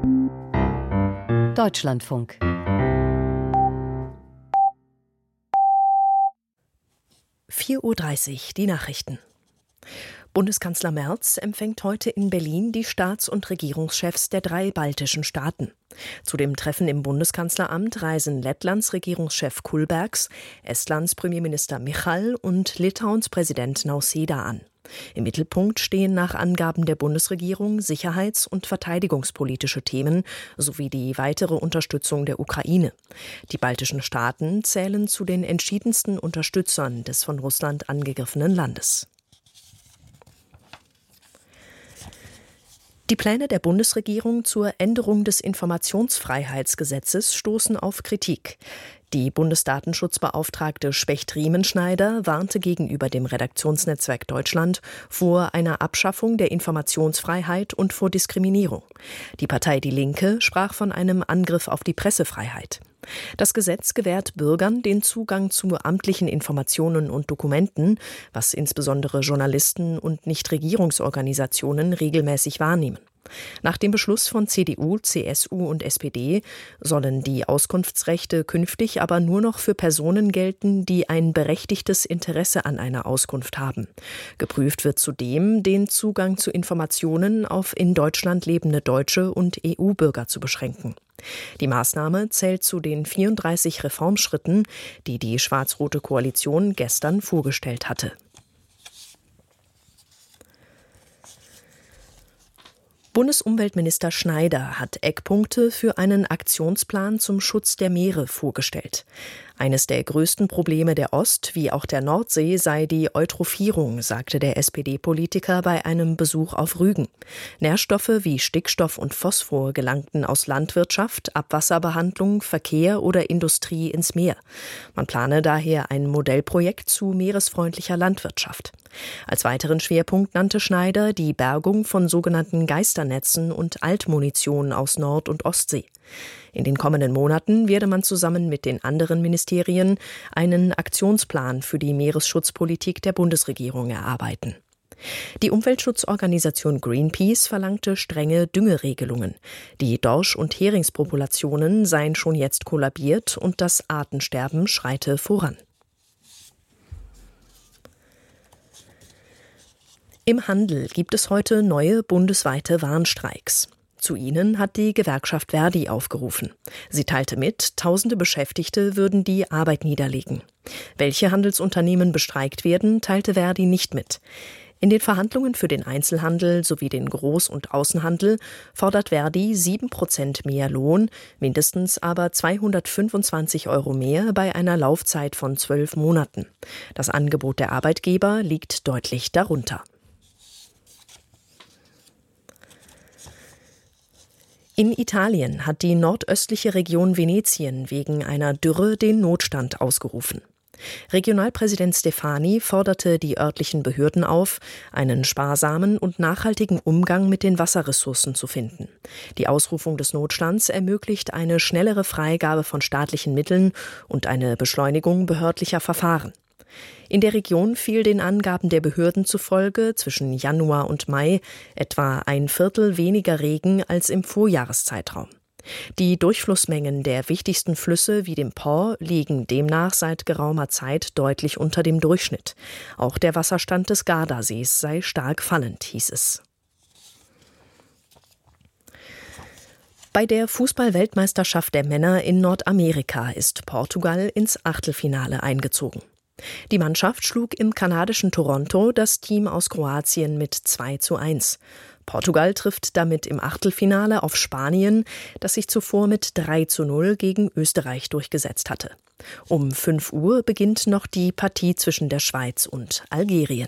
Deutschlandfunk. (4:30 Uhr), die Nachrichten. Bundeskanzler Merz empfängt heute in Berlin die Staats- und Regierungschefs der 3 baltischen Staaten. Zu dem Treffen im Bundeskanzleramt reisen Lettlands Regierungschef Kulbergs, Estlands Premierminister Michal und Litauens Präsident Nausėda an. Im Mittelpunkt stehen nach Angaben der Bundesregierung sicherheits- und verteidigungspolitische Themen sowie die weitere Unterstützung der Ukraine. Die baltischen Staaten zählen zu den entschiedensten Unterstützern des von Russland angegriffenen Landes. Die Pläne der Bundesregierung zur Änderung des Informationsfreiheitsgesetzes stoßen auf Kritik. Die Bundesdatenschutzbeauftragte Specht-Riemenschneider warnte gegenüber dem Redaktionsnetzwerk Deutschland vor einer Abschaffung der Informationsfreiheit und vor Diskriminierung. Die Partei Die Linke sprach von einem Angriff auf die Pressefreiheit. Das Gesetz gewährt Bürgern den Zugang zu amtlichen Informationen und Dokumenten, was insbesondere Journalisten und Nichtregierungsorganisationen regelmäßig wahrnehmen. Nach dem Beschluss von CDU, CSU und SPD sollen die Auskunftsrechte künftig aber nur noch für Personen gelten, die ein berechtigtes Interesse an einer Auskunft haben. Geprüft wird zudem, den Zugang zu Informationen auf in Deutschland lebende Deutsche und EU-Bürger zu beschränken. Die Maßnahme zählt zu den 34 Reformschritten, die die schwarz-rote Koalition gestern vorgestellt hatte. Bundesumweltminister Schneider hat Eckpunkte für einen Aktionsplan zum Schutz der Meere vorgestellt. Eines der größten Probleme der Ost- wie auch der Nordsee sei die Eutrophierung, sagte der SPD-Politiker bei einem Besuch auf Rügen. Nährstoffe wie Stickstoff und Phosphor gelangten aus Landwirtschaft, Abwasserbehandlung, Verkehr oder Industrie ins Meer. Man plane daher ein Modellprojekt zu meeresfreundlicher Landwirtschaft. Als weiteren Schwerpunkt nannte Schneider die Bergung von sogenannten Geisternetzen und Altmunition aus Nord- und Ostsee. In den kommenden Monaten werde man zusammen mit den anderen Ministerien einen Aktionsplan für die Meeresschutzpolitik der Bundesregierung erarbeiten. Die Umweltschutzorganisation Greenpeace verlangte strenge Düngeregelungen. Die Dorsch- und Heringspopulationen seien schon jetzt kollabiert und das Artensterben schreite voran. Im Handel gibt es heute neue bundesweite Warnstreiks. Zu ihnen hat die Gewerkschaft Verdi aufgerufen. Sie teilte mit, tausende Beschäftigte würden die Arbeit niederlegen. Welche Handelsunternehmen bestreikt werden, teilte Verdi nicht mit. In den Verhandlungen für den Einzelhandel sowie den Groß- und Außenhandel fordert Verdi 7% mehr Lohn, mindestens aber 225 € mehr bei einer Laufzeit von 12 Monaten. Das Angebot der Arbeitgeber liegt deutlich darunter. In Italien hat die nordöstliche Region Venetien wegen einer Dürre den Notstand ausgerufen. Regionalpräsident Stefani forderte die örtlichen Behörden auf, einen sparsamen und nachhaltigen Umgang mit den Wasserressourcen zu finden. Die Ausrufung des Notstands ermöglicht eine schnellere Freigabe von staatlichen Mitteln und eine Beschleunigung behördlicher Verfahren. In der Region fiel den Angaben der Behörden zufolge zwischen Januar und Mai etwa 1/4 weniger Regen als im Vorjahreszeitraum. Die Durchflussmengen der wichtigsten Flüsse wie dem Po liegen demnach seit geraumer Zeit deutlich unter dem Durchschnitt. Auch der Wasserstand des Gardasees sei stark fallend, hieß es. Bei der Fußball-Weltmeisterschaft der Männer in Nordamerika ist Portugal ins Achtelfinale eingezogen. Die Mannschaft schlug im kanadischen Toronto das Team aus Kroatien mit 2:1. Portugal trifft damit im Achtelfinale auf Spanien, das sich zuvor mit 3:0 gegen Österreich durchgesetzt hatte. Um 5 Uhr beginnt noch die Partie zwischen der Schweiz und Algerien.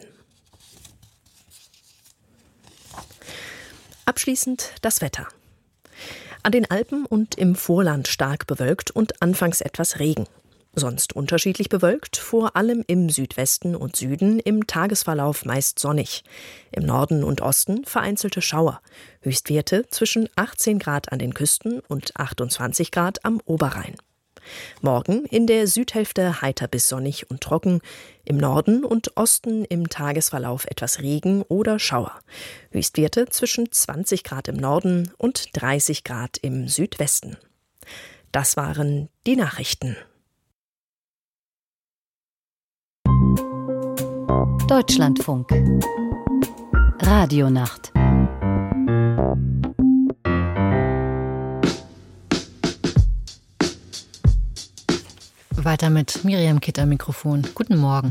Abschließend das Wetter. An den Alpen und im Vorland stark bewölkt und anfangs etwas Regen. Sonst unterschiedlich bewölkt, vor allem im Südwesten und Süden, im Tagesverlauf meist sonnig. Im Norden und Osten vereinzelte Schauer. Höchstwerte zwischen 18 Grad an den Küsten und 28 Grad am Oberrhein. Morgen in der Südhälfte heiter bis sonnig und trocken, im Norden und Osten im Tagesverlauf etwas Regen oder Schauer. Höchstwerte zwischen 20 Grad im Norden und 30 Grad im Südwesten. Das waren die Nachrichten. Deutschlandfunk. Radionacht. Weiter mit Miriam Kitt am Mikrofon. Guten Morgen.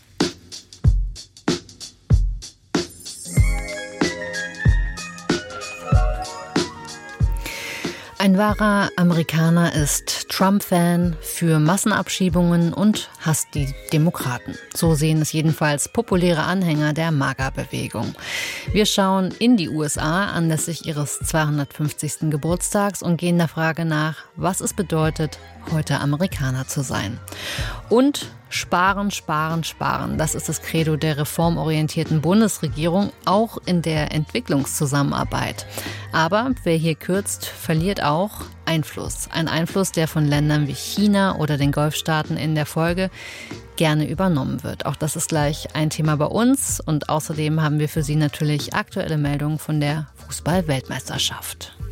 Ein wahrer Amerikaner ist Trump-Fan, für Massenabschiebungen und hasst die Demokraten. So sehen es jedenfalls populäre Anhänger der MAGA-Bewegung. Wir schauen in die USA anlässlich ihres 250. Geburtstags und gehen der Frage nach, was es bedeutet, heute Amerikaner zu sein. Und sparen, sparen, sparen. Das ist das Credo der reformorientierten Bundesregierung, auch in der Entwicklungszusammenarbeit. Aber wer hier kürzt, verliert auch Einfluss. Ein Einfluss, der von Ländern wie China oder den Golfstaaten in der Folge gerne übernommen wird. Auch das ist gleich ein Thema bei uns. Und außerdem haben wir für Sie natürlich aktuelle Meldungen von der Fußball-Weltmeisterschaft.